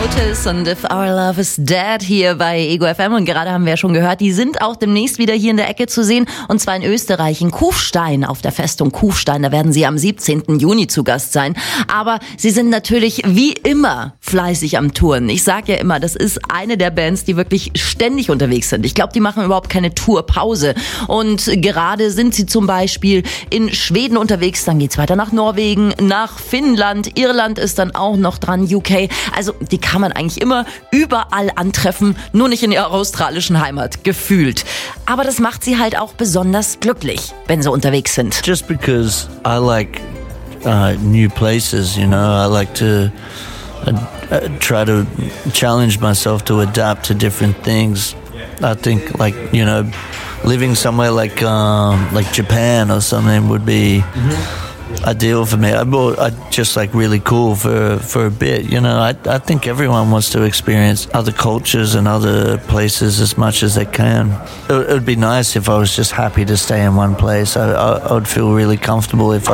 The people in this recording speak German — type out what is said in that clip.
Otis und If Our Love Is Dead hier bei Ego FM. Und gerade haben wir ja schon gehört, die sind auch demnächst wieder hier in der Ecke zu sehen. Und zwar in Österreich, in Kufstein, auf der Festung Kufstein. Da werden sie am 17. Juni zu Gast sein. Aber sie sind natürlich wie immer fleißig am Touren. Ich sage ja immer, das ist eine der Bands, die wirklich ständig unterwegs sind. Ich glaube, die machen überhaupt keine Tourpause. Und gerade sind sie zum Beispiel in Schweden unterwegs. Dann geht's weiter nach Norwegen, nach Finnland. Irland ist dann auch noch dran, UK. Also die kann man eigentlich immer überall antreffen, nur nicht in ihrer australischen Heimat, gefühlt. Aber das macht sie halt auch besonders glücklich, wenn sie unterwegs sind. Just because I like new places, you know, I like to try to challenge myself to adapt to different things. I think, like, you know, living somewhere like Japan or something would be ideal for me. I just like really cool for a bit, you know. I think everyone wants to experience other cultures and other places as much as they can. It would be nice if I was just happy to stay in one place. I would feel really comfortable if